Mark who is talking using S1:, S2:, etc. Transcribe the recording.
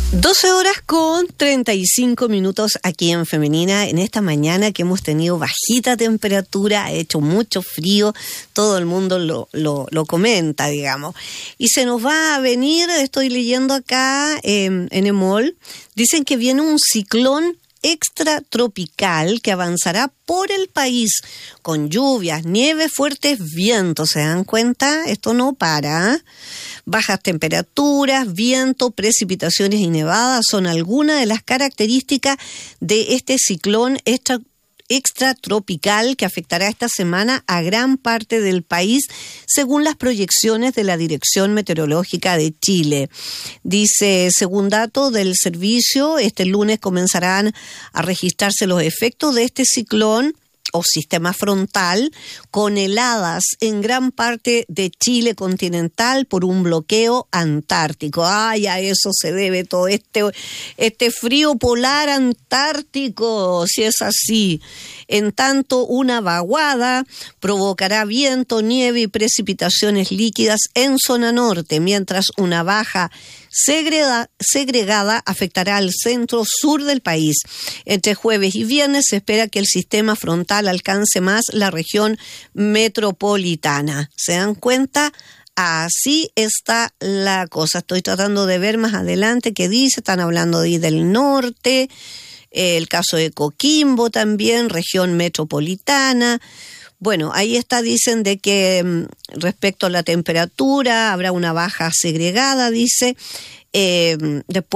S1: 12:35 aquí en Femenina, en esta mañana que hemos tenido bajita temperatura, ha hecho mucho frío, todo el mundo lo comenta, digamos. Y se nos va a venir, estoy leyendo acá en EMOL, dicen que viene un ciclón extratropical que avanzará por el país con lluvias, nieve, fuertes vientos. ¿Se dan cuenta? Esto no para. Bajas temperaturas, viento, precipitaciones y nevadas son algunas de las características de este ciclón extratropical que afectará esta semana a gran parte del país, según las proyecciones de la Dirección Meteorológica de Chile. Dice, según datos del servicio, este lunes comenzarán a registrarse los efectos de este ciclón o sistema frontal, con heladas en gran parte de Chile continental por un bloqueo antártico. ¡Ay, a eso se debe todo este frío polar antártico, si es así! En tanto, una vaguada provocará viento, nieve y precipitaciones líquidas en zona norte, mientras una baja segregada afectará al centro-sur del país. Entre jueves y viernes se espera que el sistema frontal alcance más la región metropolitana. ¿Se dan cuenta? Así está la cosa. Estoy tratando de ver más adelante qué dice. Están hablando de del norte, el caso de Coquimbo también, región metropolitana. Bueno, ahí está, dicen de que respecto a la temperatura habrá una baja segregada, dice. Después